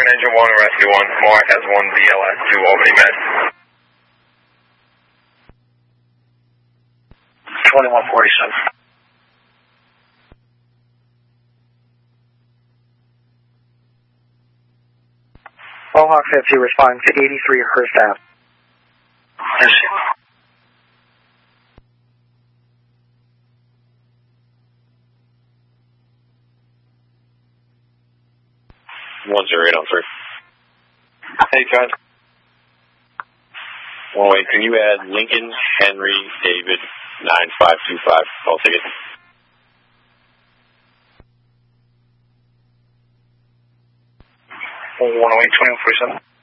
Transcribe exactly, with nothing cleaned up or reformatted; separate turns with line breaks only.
Turn engine one, rescue one. Mark has one B L S two Albany Med.
twenty-one forty-seven.
Mohawk fifty responds to eighty-three Hearst Ave.
Yes.
one zero eight on three.
Hey, John.
Well, wait, can you add Lincoln, Henry, David, nine five two five, call ticket?
one oh eight, twenty-one forty-seven.